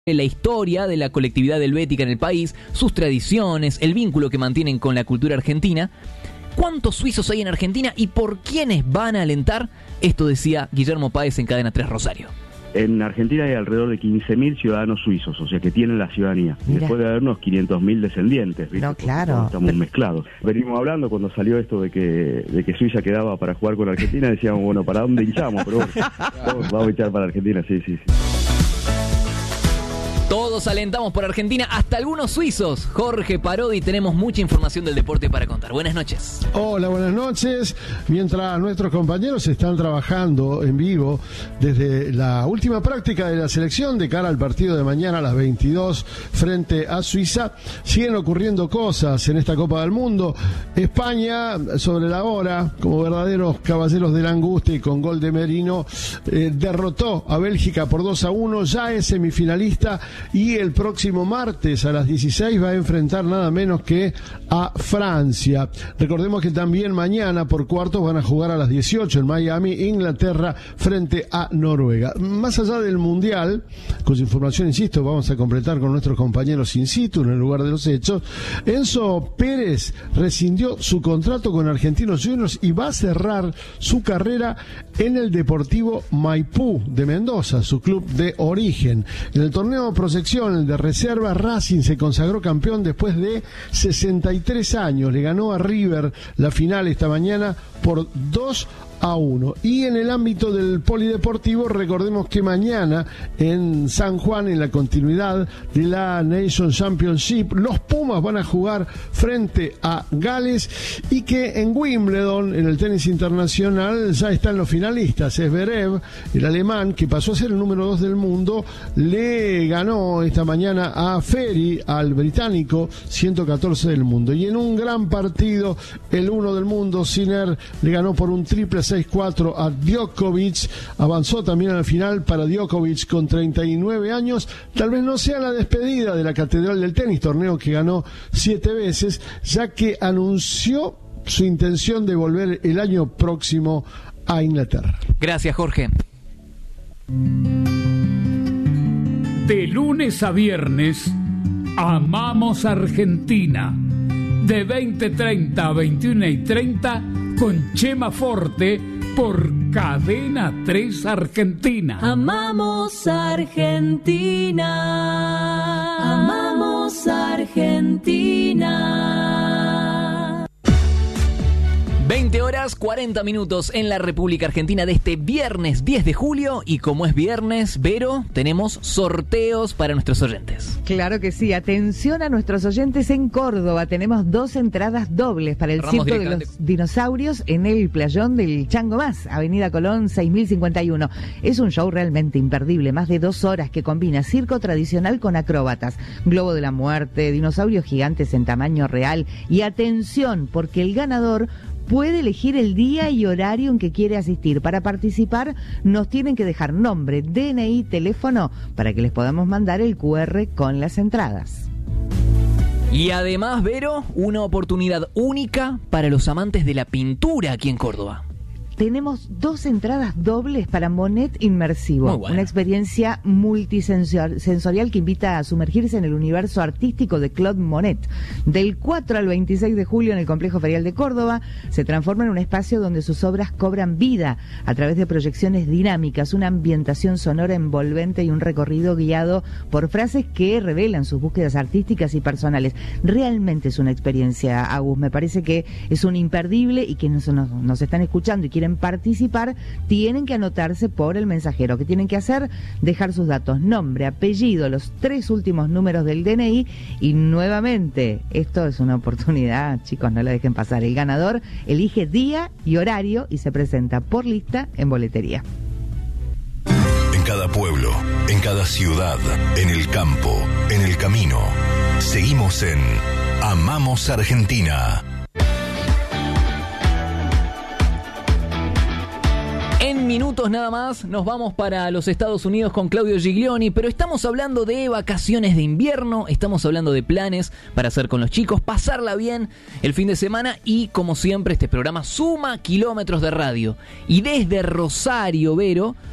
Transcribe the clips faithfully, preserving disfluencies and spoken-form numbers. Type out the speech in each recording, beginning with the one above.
la historia de la colectividad helvética en el país, sus tradiciones, el vínculo que mantienen con la cultura argentina. ¿Cuántos suizos hay en Argentina y por quiénes van a alentar? Esto decía Guillermo Páez en Cadena tres Rosario. En Argentina hay alrededor de quince mil ciudadanos suizos, o sea que tienen la ciudadanía. Mira. Después de haber unos quinientos mil descendientes, ¿viste? No, claro. Estamos Pero... mezclados. Venimos hablando cuando salió esto de que de que Suiza quedaba para jugar con Argentina, decíamos, bueno, ¿para dónde hinchamos? Pero bueno, vamos, vamos a hinchar para Argentina, sí, sí, sí. Todos alentamos por Argentina, hasta algunos suizos. Jorge Parodi, tenemos mucha información del deporte para contar. Buenas noches. Hola, buenas noches. Mientras nuestros compañeros están trabajando en vivo desde la última práctica de la selección de cara al partido de mañana a las veintidós frente a Suiza, siguen ocurriendo cosas en esta Copa del Mundo. España, sobre la hora, como verdaderos caballeros de la angustia y con gol de Merino, eh, derrotó a Bélgica por dos a uno, ya es semifinalista. Y el próximo martes a las dieciséis va a enfrentar nada menos que a Francia. Recordemos que también mañana por cuartos van a jugar a las dieciocho en Miami, Inglaterra frente a Noruega. Más allá del Mundial, cuya información, insisto, vamos a completar con nuestros compañeros in situ en el lugar de los hechos, Enzo Pérez rescindió su contrato con Argentinos Juniors y va a cerrar su carrera en el Deportivo Maipú de Mendoza, su club de origen. En el torneo sección, el de reserva, Racing se consagró campeón después de sesenta y tres años. Le ganó a River la final esta mañana por dos a uno. Y en el ámbito del polideportivo, recordemos que mañana en San Juan, en la continuidad de la Nation Championship, los Pumas van a jugar frente a Gales y que en Wimbledon, en el tenis internacional, ya están los finalistas. Zverev, el alemán, que pasó a ser el número dos del mundo, le ganó esta mañana a Ferry, al británico, ciento catorce del mundo. Y en un gran partido, el uno del mundo, Sinner, le ganó por un triple seis cuatro a Djokovic. Avanzó también al final para Djokovic con treinta y nueve años. Tal vez no sea la despedida de la Catedral del Tenis, torneo que ganó siete veces, ya que anunció su intención de volver el año próximo a Inglaterra. Gracias, Jorge. De lunes a viernes, Amamos Argentina. De veinte treinta a veintiuno y treinta con Chema Forte por Cadena tres Argentina. Amamos Argentina. Amamos Argentina. veinte horas cuarenta minutos en la República Argentina de este viernes diez de julio. Y como es viernes, Vero, tenemos sorteos para nuestros oyentes. Claro que sí. Atención a nuestros oyentes en Córdoba. Tenemos dos entradas dobles para el Cerramos Circo de los Dinosaurios en el playón del Chango Más, Avenida Colón seis mil cincuenta y uno. Es un show realmente imperdible, más de dos horas, que combina circo tradicional con acróbatas, globo de la muerte, dinosaurios gigantes en tamaño real. Y atención, porque el ganador puede elegir el día y horario en que quiere asistir. Para participar nos tienen que dejar nombre, D N I, teléfono, para que les podamos mandar el cu erre con las entradas. Y además, Vero, una oportunidad única para los amantes de la pintura aquí en Córdoba. Tenemos dos entradas dobles para Monet Inmersivo, Muy bueno. Una experiencia multisensorial que invita a sumergirse en el universo artístico de Claude Monet. Del cuatro al veintiséis de julio en el Complejo Ferial de Córdoba, se transforma en un espacio donde sus obras cobran vida a través de proyecciones dinámicas, una ambientación sonora envolvente y un recorrido guiado por frases que revelan sus búsquedas artísticas y personales. Realmente es una experiencia, Agus, me parece que es un imperdible, y quienes nos, nos están escuchando y quieren participar, tienen que anotarse por el mensajero. ¿Qué tienen que hacer? Dejar sus datos, nombre, apellido, los tres últimos números del D N I, y nuevamente, esto es una oportunidad, chicos, no la dejen pasar. El ganador elige día y horario y se presenta por lista en boletería. En cada pueblo, en cada ciudad, en el campo, en el camino, seguimos en Amamos Argentina. En minutos nada más nos vamos para los Estados Unidos con Claudio Giglioni, pero estamos hablando de vacaciones de invierno, estamos hablando de planes para hacer con los chicos, pasarla bien el fin de semana, y como siempre este programa suma kilómetros de radio. Y desde Rosario, Vero,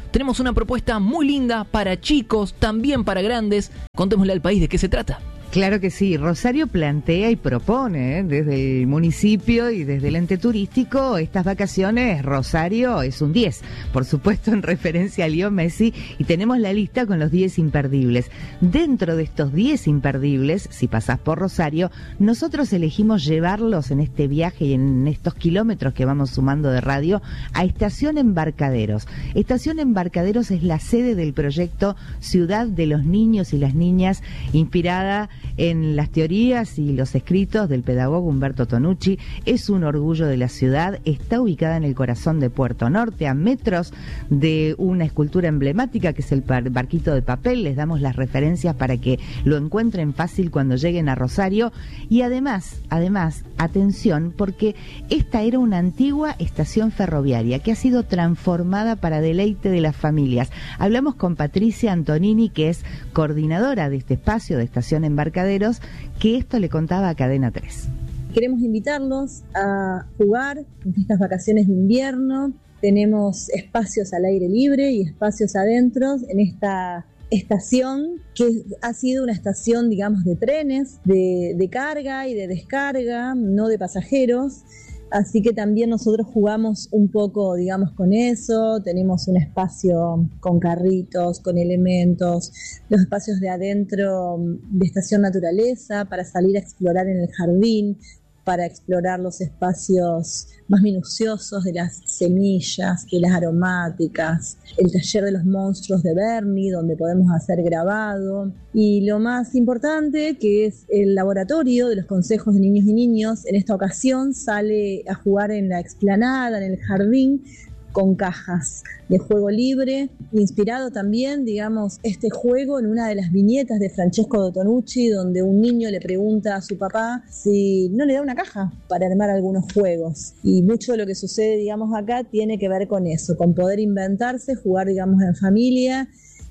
tenemos una propuesta muy linda para chicos, también para grandes. Contémosle al país de qué se trata. Claro que sí, Rosario plantea y propone, ¿eh? desde el municipio y desde el ente turístico, estas vacaciones. Rosario es un diez, por supuesto en referencia a Leo Messi, y tenemos la lista con los diez imperdibles. Dentro de estos diez imperdibles, si pasás por Rosario, nosotros elegimos llevarlos en este viaje y en estos kilómetros que vamos sumando de radio a Estación Embarcaderos. Estación Embarcaderos es la sede del proyecto Ciudad de los Niños y las Niñas, inspirada en las teorías y los escritos del pedagogo Humberto Tonucci. Es un orgullo de la ciudad, está ubicada en el corazón de Puerto Norte, a metros de una escultura emblemática que es el barquito de papel. Les damos las referencias para que lo encuentren fácil cuando lleguen a Rosario. Y además, además, atención, porque esta era una antigua estación ferroviaria que ha sido transformada para deleite de las familias. Hablamos con Patricia Antonini, que es coordinadora de este espacio de Estación Embarcaderos, que esto le contaba a Cadena tres. Queremos invitarlos a jugar en estas vacaciones de invierno. Tenemos espacios al aire libre y espacios adentro en esta estación, que ha sido una estación, digamos, de trenes, de, de carga y de descarga, no de pasajeros. Así que también nosotros jugamos un poco, digamos, con eso. Tenemos un espacio con carritos, con elementos, los espacios de adentro de Estación Naturaleza para salir a explorar en el jardín, para explorar los espacios más minuciosos de las semillas, de las aromáticas, el taller de los monstruos de Bernie, donde podemos hacer grabado, y lo más importante, que es el laboratorio de los consejos de niños y niños. En esta ocasión sale a jugar en la explanada, en el jardín, con cajas de juego libre, inspirado también, digamos, este juego en una de las viñetas de Francesco Tonucci, donde un niño le pregunta a su papá si no le da una caja para armar algunos juegos. Y mucho de lo que sucede, digamos, acá tiene que ver con eso, con poder inventarse, jugar, digamos, en familia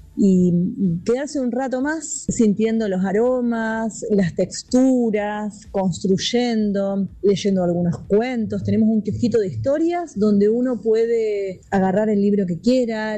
y quedarse un rato más sintiendo los aromas, las texturas, construyendo, leyendo algunos cuentos. Tenemos un kiosquito de historias donde uno puede agarrar el libro que quiera,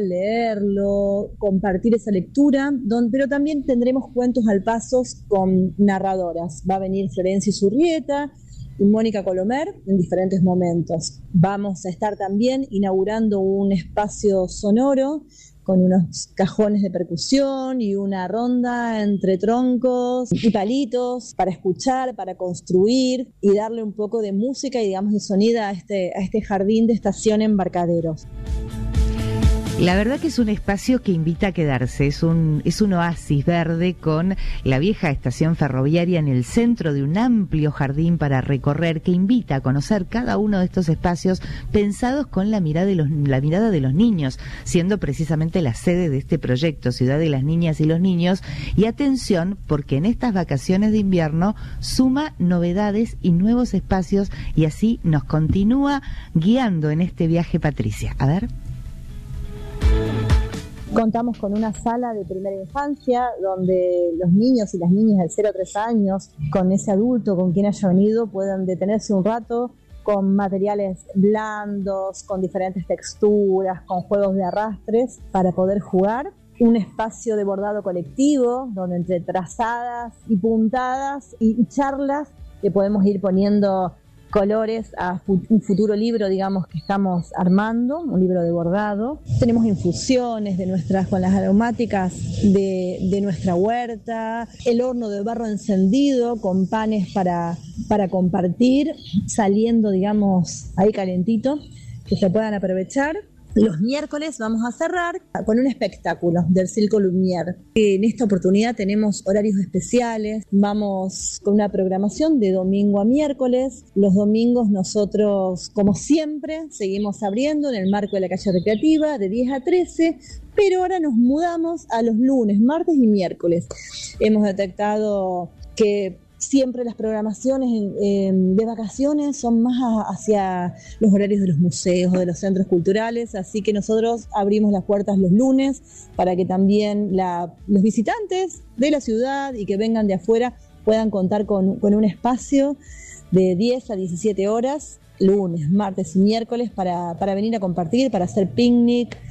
leerlo, compartir esa lectura, don, pero también tendremos cuentos al paso con narradoras. Va a venir Florencia Zurrieta y Mónica Colomer en diferentes momentos. Vamos a estar también inaugurando un espacio sonoro con unos cajones de percusión y una ronda entre troncos y palitos para escuchar, para construir y darle un poco de música y, digamos, de sonido a este, a este jardín de Estación Embarcaderos. La verdad que es un espacio que invita a quedarse, es un, es un oasis verde con la vieja estación ferroviaria en el centro de un amplio jardín para recorrer, que invita a conocer cada uno de estos espacios pensados con la mirada de los, la mirada de los niños, siendo precisamente la sede de este proyecto, Ciudad de las Niñas y los Niños. Y atención, porque en estas vacaciones de invierno suma novedades y nuevos espacios, y así nos continúa guiando en este viaje Patricia. A ver. Contamos con una sala de primera infancia donde los niños y las niñas de cero a tres años, con ese adulto con quien haya venido, puedan detenerse un rato con materiales blandos, con diferentes texturas, con juegos de arrastres para poder jugar. Un espacio de bordado colectivo donde entre trazadas y puntadas y charlas le podemos ir poniendo colores a un futuro libro, digamos, que estamos armando, un libro de bordado. Tenemos infusiones de nuestras, con las aromáticas de, de nuestra huerta, el horno de barro encendido con panes para, para compartir, saliendo, digamos, ahí calentito, que se puedan aprovechar. Los miércoles vamos a cerrar con un espectáculo del Circo Lumière. En esta oportunidad tenemos horarios especiales, vamos con una programación de domingo a miércoles. Los domingos nosotros, como siempre, seguimos abriendo en el marco de la calle recreativa de diez a trece, pero ahora nos mudamos a los lunes, martes y miércoles. Hemos detectado que siempre las programaciones eh, de vacaciones son más a, hacia los horarios de los museos o de los centros culturales, así que nosotros abrimos las puertas los lunes para que también la, los visitantes de la ciudad y que vengan de afuera puedan contar con, con un espacio de diez a diecisiete horas, lunes, martes y miércoles, para, para venir a compartir, para hacer picnic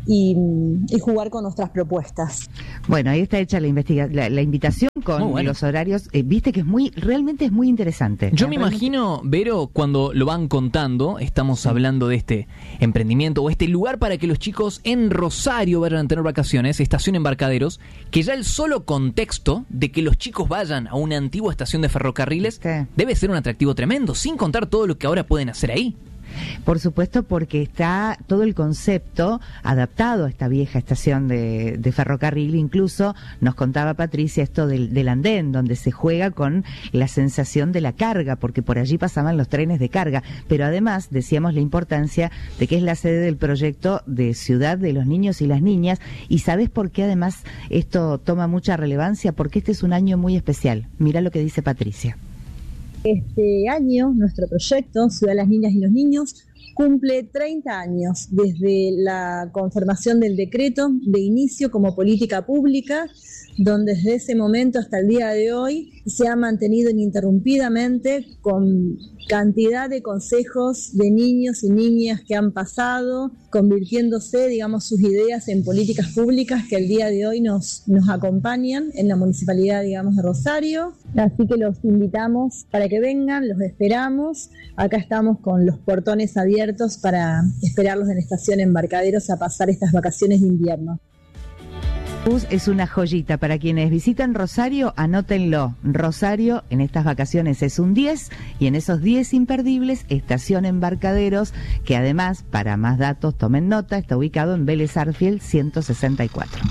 y, y jugar con nuestras propuestas. Bueno, ahí está hecha la, investiga la, la invitación con bueno. los horarios. Eh, Viste que es muy, realmente es muy interesante. Yo me realmente... imagino, Vero, cuando lo van contando, estamos hablando de este emprendimiento o este lugar para que los chicos en Rosario vayan a tener vacaciones, Estación Embarcaderos, que ya el solo contexto de que los chicos vayan a una antigua estación de ferrocarriles sí. debe ser un atractivo tremendo, sin contar todo lo que ahora pueden hacer ahí. Por supuesto, porque está todo el concepto adaptado a esta vieja estación de, de ferrocarril. Incluso nos contaba Patricia esto del, del andén, donde se juega con la sensación de la carga, porque por allí pasaban los trenes de carga. Pero además decíamos la importancia de que es la sede del proyecto de Ciudad de los Niños y las Niñas. ¿Y sabes por qué además esto toma mucha relevancia? Porque este es un año muy especial. Mira lo que dice Patricia. Este año, nuestro proyecto, Ciudad de las Niñas y los Niños, cumple treinta años desde la conformación del decreto de inicio como política pública, donde desde ese momento hasta el día de hoy se ha mantenido ininterrumpidamente con cantidad de consejos de niños y niñas que han pasado, convirtiéndose, digamos, sus ideas en políticas públicas que el día de hoy nos, nos acompañan en la municipalidad, digamos, de Rosario. Así que los invitamos para que vengan, los esperamos. Acá estamos con los portones abiertos para esperarlos en Estación Embarcaderos a pasar estas vacaciones de invierno. Es una joyita para quienes visitan Rosario, anótenlo. Rosario en estas vacaciones es un diez y en esos diez imperdibles, Estación Embarcaderos, que además, para más datos, tomen nota, está ubicado en Vélez Arfield ciento sesenta y cuatro.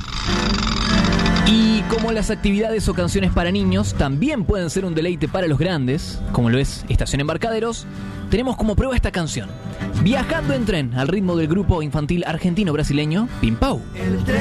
Y como las actividades o canciones para niños también pueden ser un deleite para los grandes, como lo es Estación Embarcaderos, tenemos como prueba esta canción. Viajando en tren al ritmo del grupo infantil argentino-brasileño Pimpau.